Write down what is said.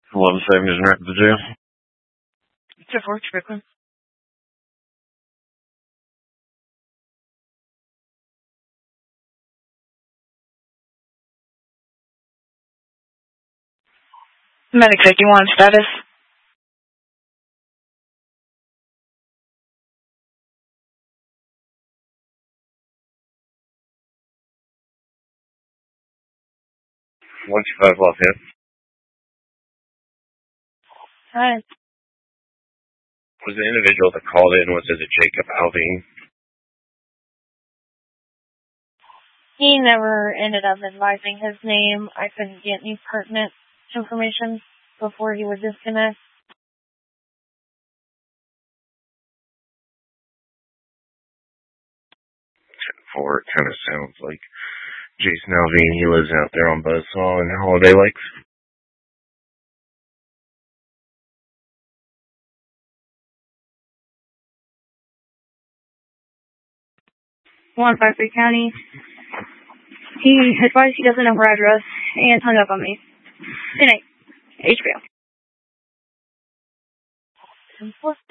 11 seconds in Rapid Jail. It's a Fort Strickland. Medic 51 status. One two five Lafayette. Hi. Was the individual that called in, was it Jacob Alvin? He never ended up advising his name. I couldn't get any pertinent information before he would disconnect. 10-4, it kind of sounds like Jason Alvin. He lives out there on Buzzsaw and Holiday Lakes. One 53 County. He advised he doesn't know her address and hung up on me. Good night. HBO.